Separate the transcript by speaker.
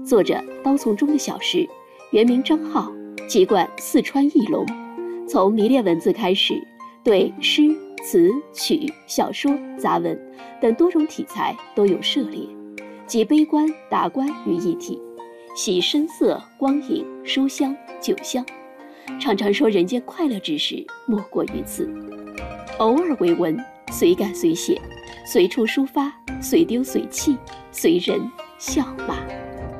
Speaker 1: 作者刀丛中的小石，原名张浩，籍贯四川翼龙。从迷恋文字开始，对诗、词、曲、小说、杂文等多种题材都有涉猎，集悲观、达观于一体，喜声色、光影、书香、酒香。常常说人间快乐之时莫过于此。偶尔为文，随感随写，随处抒发，随丢随弃，随人笑骂。